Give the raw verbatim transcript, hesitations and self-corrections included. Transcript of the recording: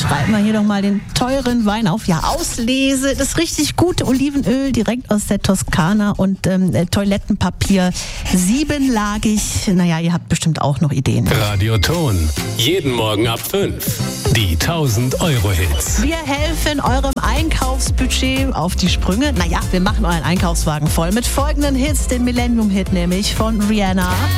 schreiben wir hier doch mal den teuren Wein auf. Ja, Auslese, das richtig gute Olivenöl direkt aus der Toskana und ähm, Toilettenpapier siebenlagig. Naja, ihr habt bestimmt auch noch Ideen. Radioton. Jeden Morgen ab fünf. Die tausend Euro Hits. Wir helfen eurem Einkaufsbudget auf die Sprünge. Naja, wir machen euren Einkaufswagen voll mit folgenden Hits. Den Millennium-Hit nämlich von Rihanna.